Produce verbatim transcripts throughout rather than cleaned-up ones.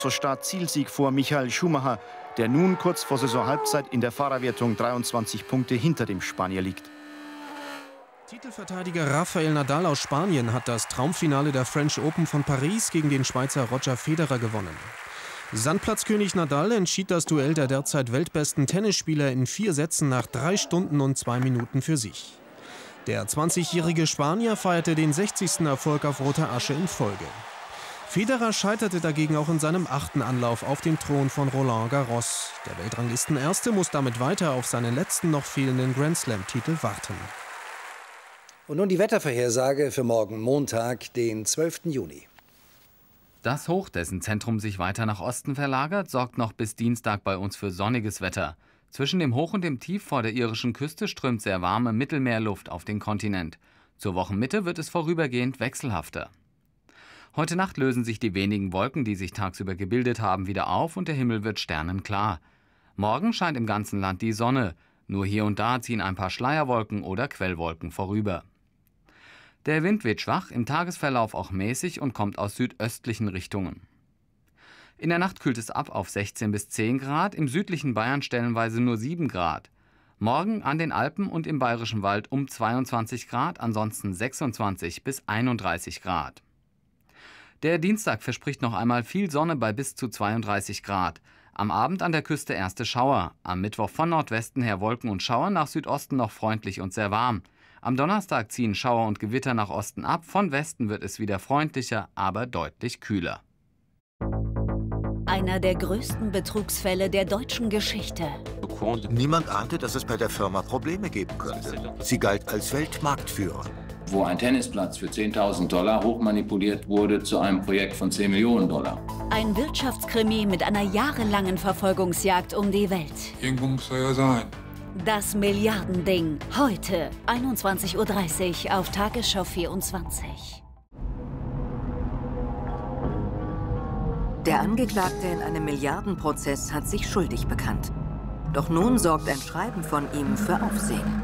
Zur Start-Zielsieg vor Michael Schumacher, der nun kurz vor Saisonhalbzeit in der Fahrerwertung dreiundzwanzig Punkte hinter dem Spanier liegt. Titelverteidiger Rafael Nadal aus Spanien hat das Traumfinale der French Open von Paris gegen den Schweizer Roger Federer gewonnen. Sandplatzkönig Nadal entschied das Duell der derzeit weltbesten Tennisspieler in vier Sätzen nach drei Stunden und zwei Minuten für sich. Der zwanzigjährige Spanier feierte den sechzigsten Erfolg auf roter Asche in Folge. Federer scheiterte dagegen auch in seinem achten Anlauf auf dem Thron von Roland Garros. Der Weltranglistenerste muss damit weiter auf seinen letzten noch fehlenden Grand-Slam-Titel warten. Und nun die Wettervorhersage für morgen Montag, den zwölften Juni. Das Hoch, dessen Zentrum sich weiter nach Osten verlagert, sorgt noch bis Dienstag bei uns für sonniges Wetter. Zwischen dem Hoch und dem Tief vor der irischen Küste strömt sehr warme Mittelmeerluft auf den Kontinent. Zur Wochenmitte wird es vorübergehend wechselhafter. Heute Nacht lösen sich die wenigen Wolken, die sich tagsüber gebildet haben, wieder auf und der Himmel wird sternenklar. Morgen scheint im ganzen Land die Sonne. Nur hier und da ziehen ein paar Schleierwolken oder Quellwolken vorüber. Der Wind weht schwach, im Tagesverlauf auch mäßig und kommt aus südöstlichen Richtungen. In der Nacht kühlt es ab auf sechzehn bis zehn Grad, im südlichen Bayern stellenweise nur sieben Grad. Morgen an den Alpen und im Bayerischen Wald um zweiundzwanzig Grad, ansonsten sechsundzwanzig bis einunddreißig Grad. Der Dienstag verspricht noch einmal viel Sonne bei bis zu zweiunddreißig Grad. Am Abend an der Küste erste Schauer. Am Mittwoch von Nordwesten her Wolken und Schauer, nach Südosten noch freundlich und sehr warm. Am Donnerstag ziehen Schauer und Gewitter nach Osten ab. Von Westen wird es wieder freundlicher, aber deutlich kühler. Einer der größten Betrugsfälle der deutschen Geschichte. Niemand ahnte, dass es bei der Firma Probleme geben könnte. Sie galt als Weltmarktführer. Wo ein Tennisplatz für zehntausend Dollar hochmanipuliert wurde zu einem Projekt von zehn Millionen Dollar. Ein Wirtschaftskrimi mit einer jahrelangen Verfolgungsjagd um die Welt. Irgendwo muss er ja sein. Das Milliardending. Heute, einundzwanzig Uhr dreißig auf Tagesschau vierundzwanzig. Der Angeklagte in einem Milliardenprozess hat sich schuldig bekannt. Doch nun sorgt ein Schreiben von ihm für Aufsehen.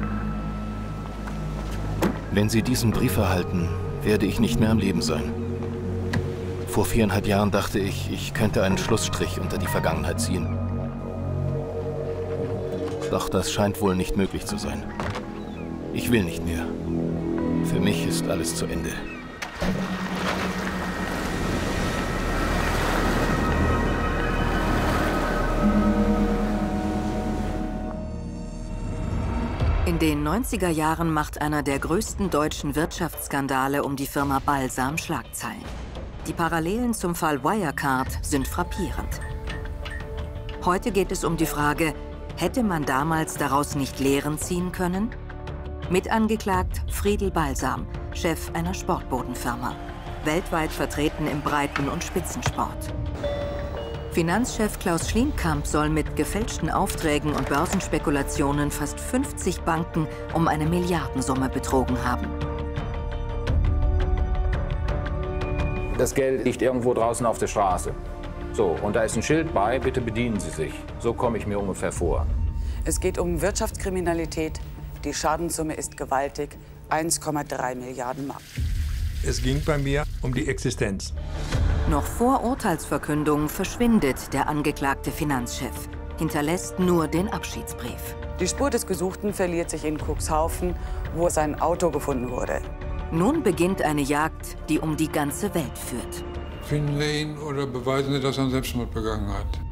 Wenn Sie diesen Brief erhalten, werde ich nicht mehr am Leben sein. Vor viereinhalb Jahren dachte ich, ich könnte einen Schlussstrich unter die Vergangenheit ziehen. Doch das scheint wohl nicht möglich zu sein. Ich will nicht mehr. Für mich ist alles zu Ende. In den neunziger Jahren macht einer der größten deutschen Wirtschaftsskandale um die Firma Balsam Schlagzeilen. Die Parallelen zum Fall Wirecard sind frappierend. Heute geht es um die Frage, hätte man damals daraus nicht Lehren ziehen können? Mitangeklagt Friedel Balsam, Chef einer Sportbodenfirma. Weltweit vertreten im Breiten- und Spitzensport. Finanzchef Klaus Schlienkamp soll mit gefälschten Aufträgen und Börsenspekulationen fast fünfzig Banken um eine Milliardensumme betrogen haben. Das Geld liegt irgendwo draußen auf der Straße. So, und da ist ein Schild bei, bitte bedienen Sie sich. So komme ich mir ungefähr vor. Es geht um Wirtschaftskriminalität. Die Schadenssumme ist gewaltig, eins Komma drei Milliarden Mark. Es ging bei mir um die Existenz. Noch vor Urteilsverkündung verschwindet der angeklagte Finanzchef, hinterlässt nur den Abschiedsbrief. Die Spur des Gesuchten verliert sich in Cuxhaven, wo sein Auto gefunden wurde. Nun beginnt eine Jagd, die um die ganze Welt führt. Finden wir ihn oder beweisen Sie, dass er einen Selbstmord begangen hat?